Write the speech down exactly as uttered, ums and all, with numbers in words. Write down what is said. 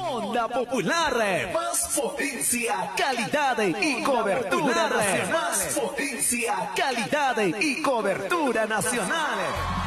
Onda Popular, más potencia, calidad y cobertura nacional. Más potencia, calidad y cobertura nacional.